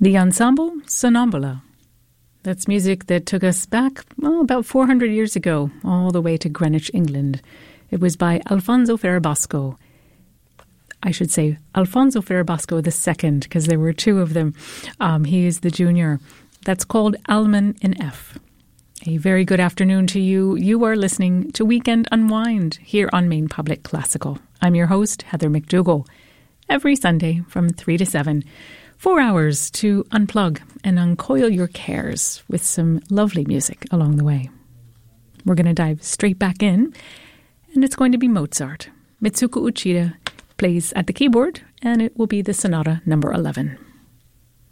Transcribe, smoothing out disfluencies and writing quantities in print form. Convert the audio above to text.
The Ensemble Sonnambula. That's music that took us back about 400 years ago, all the way to Greenwich, England. It was by Alfonso Ferrabosco. I should say Alfonso Ferrabosco II, because there were two of them. He is the junior. That's called Alman in F. A very good afternoon to you. You are listening to Weekend Unwind here on Maine Public Classical. I'm your host, Heather McDougall. Every Sunday from 3 to 7, 4 hours to unplug and uncoil your cares with some lovely music along the way. We're going to dive straight back in, and it's going to be Mozart. Mitsuko Uchida plays at the keyboard, and it will be the Sonata number 11.